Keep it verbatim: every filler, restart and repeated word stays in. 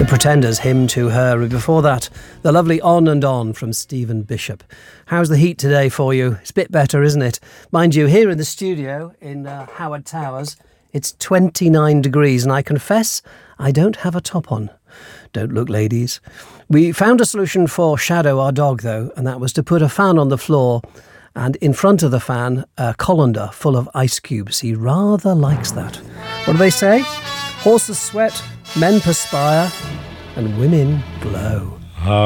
The Pretenders' Hymn to Her, and before that, the lovely On and On from Stephen Bishop. How's the heat today for you? It's a bit better, isn't it? Mind you, here in the studio in uh, Howard Towers, it's twenty-nine degrees, and I confess I don't have a top on. Don't look, ladies. We found a solution for Shadow, our dog, though, and that was to put a fan on the floor and in front of the fan, a colander full of ice cubes. He rather likes that. What do they say? Horses sweat, men perspire, and women glow.